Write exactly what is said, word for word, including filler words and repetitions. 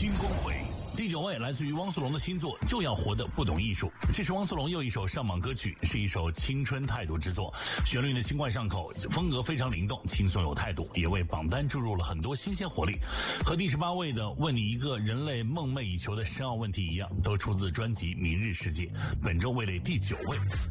新光辉。第九位来自于汪苏泷的新作《就要活得不懂艺术》，这是汪苏泷又一首上榜歌曲，是一首青春态度之作，旋律呢轻快上口，风格非常灵动，轻松有态度，也为榜单注入了很多新鲜活力。和第十八位的问你一个人类梦寐以求的深奥问题一样，都出自专辑《明日世界》。本周位列第九位，